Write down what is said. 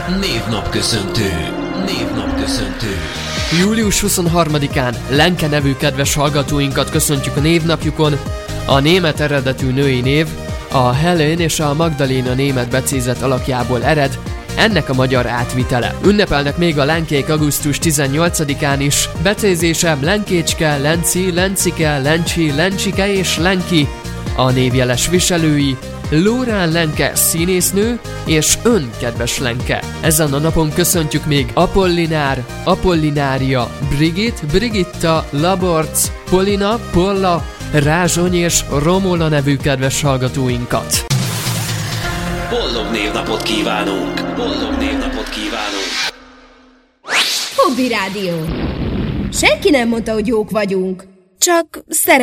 Névnapköszöntő. Július 23-án Lenke nevű kedves hallgatóinkat köszöntjük a névnapjukon. A német eredetű női név a Helen és a Magdaléna német becézett alakjából ered, ennek a magyar átvitele. Ünnepelnek még a Lenkék augusztus 18-án is. Becézése Lenkécske, Lenci, Lencike, Lencsi, Lencsike és Lenki. A névjeles viselői Lórán Lenke színésznő és ön, kedves Lenke. Ezen a napon köszöntjük még Apollinár, Apollinária, Brigitta, Laborc, Polina, Polla, Rázsony és Romola nevű kedves hallgatóinkat. Boldog névnapot kívánunk! Hobby Rádió. Senki nem mondta, hogy jók vagyunk. Csak